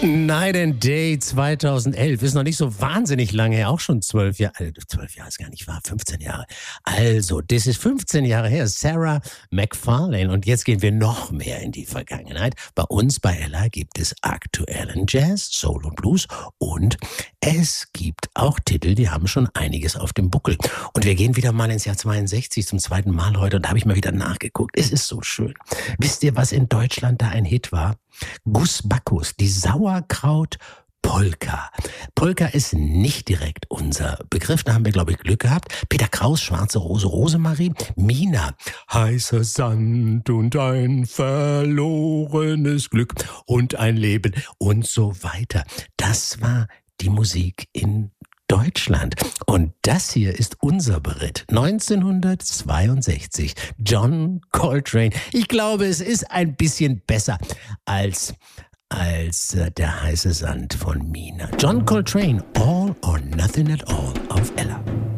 Night and Day 2011 ist noch nicht so wahnsinnig lange her, auch schon 12 Jahre, 12 Jahre ist gar nicht wahr, 15 Jahre. Also, das ist 15 Jahre her, Sarah McFarlane. Und jetzt gehen wir noch mehr in die Vergangenheit. Bei uns bei Ella gibt es aktuellen Jazz, Soul und Blues und es gibt auch Titel, die haben schon einiges auf dem Buckel. Und wir gehen wieder mal ins Jahr 62 zum zweiten Mal heute und da habe ich mal wieder nachgeguckt. Es ist so schön. Wisst ihr, was in Deutschland da ein Hit war? Gus Bacchus, die Sauerkraut-Polka. Polka ist nicht direkt unser Begriff, da haben wir, glaube ich, Glück gehabt. Peter Kraus, Schwarze Rose, Rosemarie, Mina, heißer Sand und ein verlorenes Glück und ein Leben und so weiter. Das war die Musik in Deutschland. Und das hier ist unser Beritt. 1962. John Coltrane. Ich glaube, es ist ein bisschen besser als der heiße Sand von Mina. John Coltrane, All or Nothing at All auf Ella.